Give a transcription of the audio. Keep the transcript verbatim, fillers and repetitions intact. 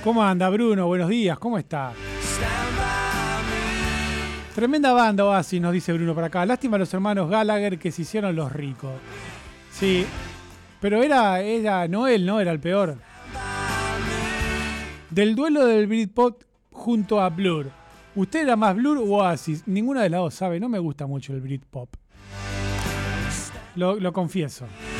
¿Cómo anda, Bruno? Buenos días, ¿cómo está? Tremenda banda Oasis, nos dice Bruno por acá. Lástima a los hermanos Gallagher que se hicieron los ricos. Sí, pero era, era Noel, ¿no? Era el peor. Del duelo del Britpop junto a Blur. ¿Usted era más Blur o Oasis? Ninguna de las dos sabe, no me gusta mucho el Britpop. Lo, lo confieso.